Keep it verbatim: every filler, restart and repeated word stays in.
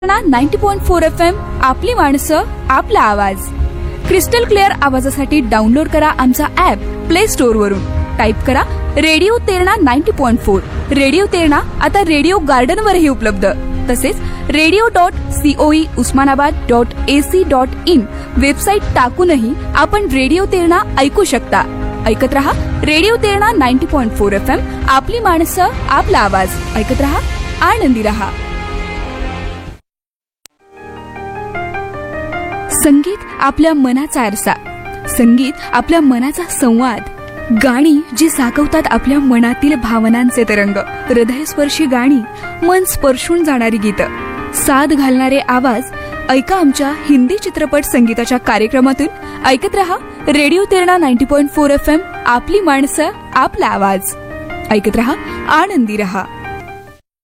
Ninety point four F M आपली माणसं आपला आवाज. क्रिस्टल क्लिअर आवाजासाठी डाउनलोड करा आमचा ऍप प्ले स्टोर वरून. टाईप करा radio Terna ninety point four. Radio Terna आता रेडिओ गार्डन वरही उपलब्ध. तसेच radio dot COE Osmanabad dot AC dot in website टाकूनही आपण रेडिओ तेरणा ऐकू शकता. ऐकत रहा radio Terna ninety point four F M आपली माणसं आपला आवाज. ऐकत रहा, आनंदी रहा. संगीत आपल्या मनाचा आरसा, संगीत आपल्या मनाचा संवाद, गाणी जी साकवतात आपल्या मनातील भावनांचे तरंग, हृदयस्पर्शी गाणी, मन स्पर्शून जाणारी गीतं, साद घालणारे आवाज. ऐका आमच्या हिंदी चित्रपट संगीताच्या कार्यक्रमातून. ऐकत रहा radio Terna ninety point four F M आपली माणसं आपला आवाज. ऐकत रहा, आनंदी रहा.